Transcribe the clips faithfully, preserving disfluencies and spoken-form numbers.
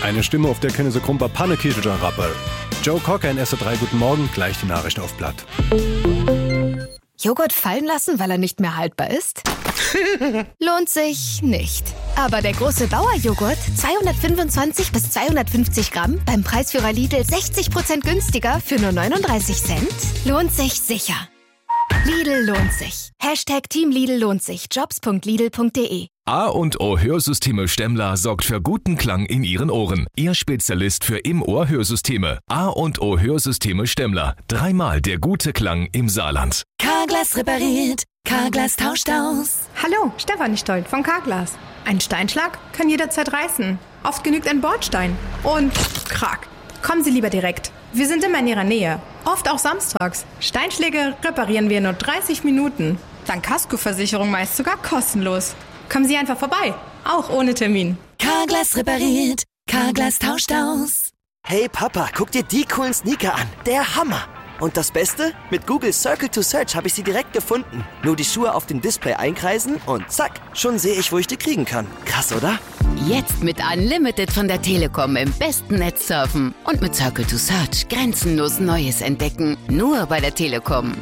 Eine Stimme, auf der keine so krumper Pannekircher Rapper. Joe Cocker in S R drei, guten Morgen, gleich die Nachricht auf Blatt. Joghurt fallen lassen, weil er nicht mehr haltbar ist? Lohnt sich nicht. Aber der große Bauer-Joghurt, zweihundertfünfundzwanzig bis zweihundertfünfzig Gramm, beim Preisführer Lidl sechzig Prozent günstiger für nur neununddreißig Cent, lohnt sich sicher. Lidl lohnt sich. Hashtag Team Lidl lohnt sich. Jobs punkt lidl punkt de. A und O Hörsysteme Stemmler sorgt für guten Klang in Ihren Ohren. Ihr Spezialist für Im-Ohr-Hörsysteme. A und O Hörsysteme Stemmler. Dreimal der gute Klang im Saarland. Carglass repariert. Carglass tauscht aus. Hallo, Stefanie Stolt von Carglass. Ein Steinschlag kann jederzeit reißen. Oft genügt ein Bordstein. Und krack. Kommen Sie lieber direkt. Wir sind immer in Ihrer Nähe. Oft auch samstags. Steinschläge reparieren wir in nur dreißig Minuten. Dank Kaskoversicherung meist sogar kostenlos. Kommen Sie einfach vorbei. Auch ohne Termin. Carglass repariert. Carglass tauscht aus. Hey Papa, guck dir die coolen Sneaker an. Der Hammer. Und das Beste? Mit Google Circle to Search habe ich sie direkt gefunden. Nur die Schuhe auf dem Display einkreisen und zack, schon sehe ich, wo ich die kriegen kann. Krass, oder? Jetzt mit Unlimited von der Telekom im besten Netz surfen. Und mit Circle to Search grenzenlos Neues entdecken. Nur bei der Telekom.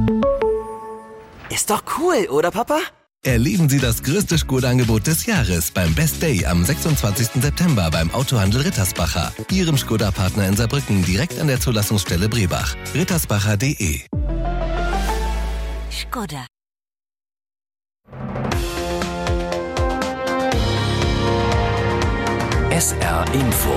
Ist doch cool, oder Papa? Erleben Sie das größte Skoda-Angebot des Jahres beim Best Day am sechsundzwanzigsten September beim Autohandel Rittersbacher. Ihrem Skoda-Partner in Saarbrücken direkt an der Zulassungsstelle Brebach. rittersbacher punkt de. Skoda. S R Info.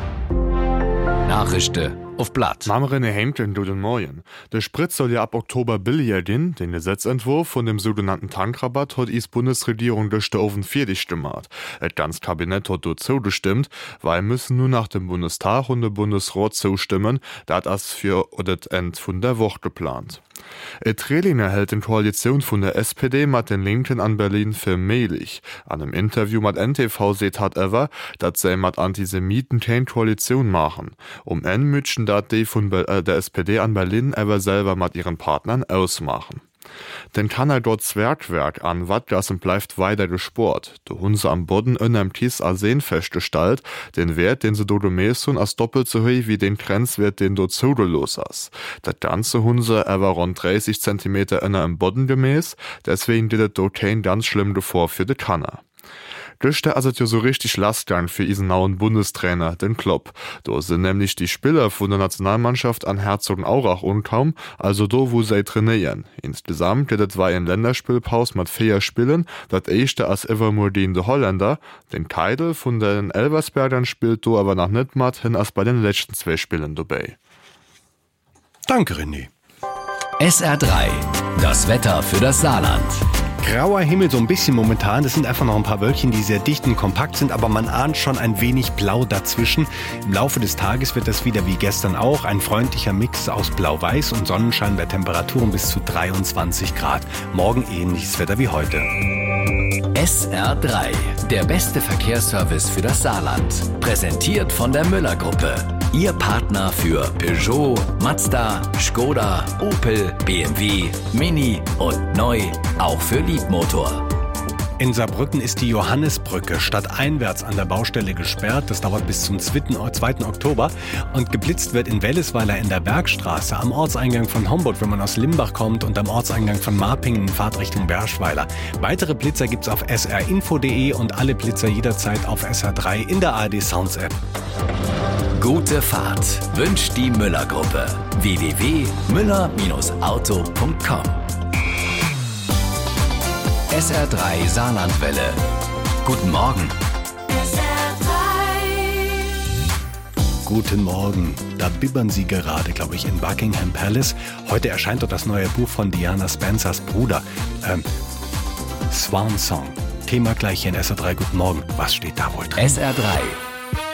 Nachrichten auf Blatt. Mamrene Hemden du den Morgen. Der Sprit soll ja ab Oktober billiger gehen. Den Gesetzentwurf von dem sogenannten Tankrabatt hat die Bundesregierung durch der Ofen fertig gemacht. Das ganze Kabinett hat dazu gestimmt, weil müssen nur nach dem Bundestag und dem Bundesrat zustimmen, das ist für das Ende von der Woche geplant. Et Rehlinger hält in Koalition von der S P D mit den Linken an Berlin für mehlig. An einem Interview mit N T V seht hat ever, dass sie mit Antisemiten keine Koalition machen. Um en mütschen dat die von der S P D an Berlin ever selber mit ihren Partnern ausmachen. Denn kann er dort Zwergwerk an Wattgassen bleibt weiter gesport. Du Hunse am Boden in einem Kies Arsen festgestellt, den Wert, den sie do messen, als doppelt so hoch wie den Grenzwert, den du zugelos hast. Das ganze Hunse er war rund dreißig Zentimeter inner im Boden gemäß, deswegen dit do kein ganz schlimm Gefahr für de Kanner. Durch der also ja so richtig Lastgang für diesen neuen Bundestrainer, den Klopp. Da sind nämlich die Spieler von der Nationalmannschaft an Herzogenaurach unkaum, also do, wo sie trainieren. Insgesamt geht es zwei in Länderspielpause mit vier Spielen, das erste als Evermordin der Holländer. Den Keidel von den Elversbergern spielt do aber noch nicht mit hin als bei den letzten zwei Spielen dabei. Danke, René. S R drei. Das Wetter für das Saarland. Grauer Himmel so ein bisschen momentan, das sind einfach noch ein paar Wölkchen, die sehr dicht und kompakt sind, aber man ahnt schon ein wenig Blau dazwischen. Im Laufe des Tages wird das wieder wie gestern auch ein freundlicher Mix aus Blau-Weiß und Sonnenschein bei Temperaturen bis zu dreiundzwanzig Grad. Morgen ähnliches Wetter wie heute. S R drei, der beste Verkehrsservice für das Saarland. Präsentiert von der Müller-Gruppe. Ihr Partner für Peugeot, Mazda, Skoda, Opel, B M W, Mini und neu auch für Liebmotor. In Saarbrücken ist die Johannisbrücke stadteinwärts an der Baustelle gesperrt. Das dauert bis zum zweiten Oktober. Und geblitzt wird in Wellesweiler in der Bergstraße, am Ortseingang von Homburg, wenn man aus Limbach kommt, und am Ortseingang von Marpingen in Fahrtrichtung Berschweiler. Weitere Blitzer gibt's auf s r info punkt de und alle Blitzer jederzeit auf S R drei in der A R D Sounds App. Gute Fahrt wünscht die Müller-Gruppe. w w w punkt müller auto punkt com. S R drei Saarlandwelle. Guten Morgen. S R drei. Guten Morgen. Da bibbern sie gerade, glaube ich, in Buckingham Palace. Heute erscheint dort das neue Buch von Diana Spencers Bruder. Ähm, Swan Song. Thema gleich hier in S R drei. Guten Morgen. Was steht da wohl drin? S R drei.